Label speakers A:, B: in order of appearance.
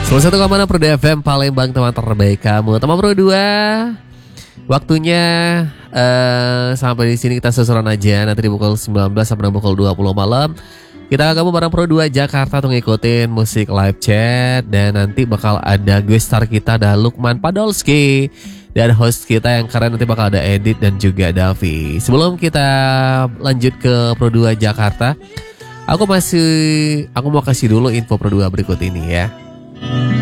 A: 101,6 Pro 2 FM Palembang, teman terbaik kamu. Teman Pro 2, waktunya sampai di sini kita susuran aja. Nanti di pukul 19 sampai pukul 20 malam kita gabung bareng Pro 2 Jakarta untuk ngikutin musik live chat. Dan nanti bakal ada guest star kita, ada Lukman Padolski. Dan host kita yang keren nanti bakal ada Edit dan juga Davi. Sebelum kita lanjut ke Pro 2 Jakarta, aku mau kasih dulu info Pro 2 berikut ini ya.